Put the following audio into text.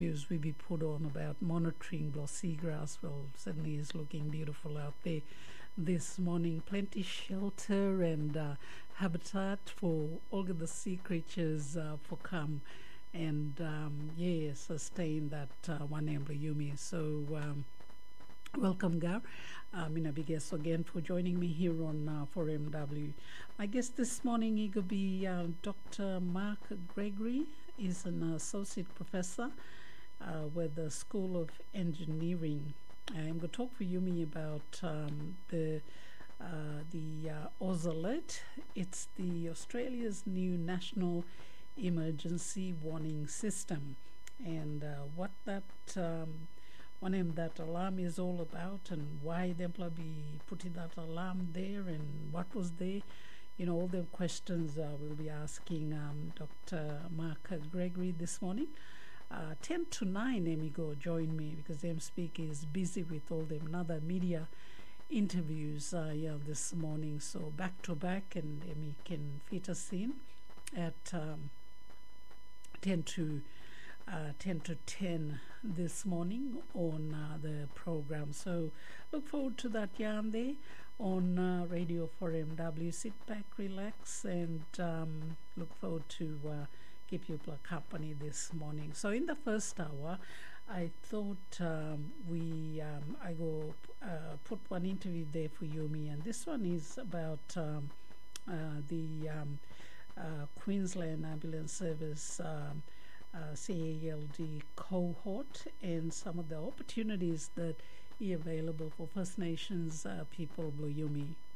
News we be put on about monitoring Bloss seagrass. Well, certainly is looking beautiful out there this morning. Plenty shelter and habitat for all of the sea creatures for come and sustain that one Yumi. So welcome, Gar. Mina big guest again for joining me here on 4MW. My guest this morning he could be Dr. Mark Gregory. Is an associate professor with the School of Engineering. I'm going to talk for Yumi about the AusAlert. It's the Australia's new national emergency warning system, and what that that alarm is all about, and why the employer be putting that alarm there, and what was there. All the questions we'll be asking Dr. Mark Gregory this morning. 10 to 9, Emigo join me because Speak is busy with all the other media interviews this morning. So back to back, and Emi can fit us in at 10 to 10 this morning on the program. So look forward to that yarn there on Radio 4MW. Sit back, relax, and look forward to keep you company this morning. So in the first hour, I thought I go put one interview there for Yumi, and this one is about the Queensland Ambulance Service CALD cohort and some of the opportunities that are available for First Nations people, Yumi.